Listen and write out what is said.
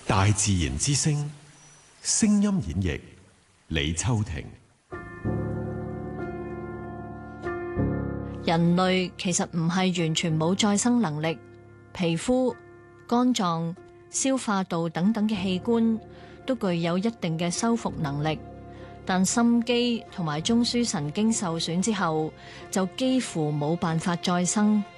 大自然之聲，聲音演繹李秋婷。 人類其實唔係完全冇再生能力，皮膚、肝臟、消化道等等嘅器官都具有一定嘅修復能力，但心肌同埋中樞神經受損之後，就幾乎冇辦法再生。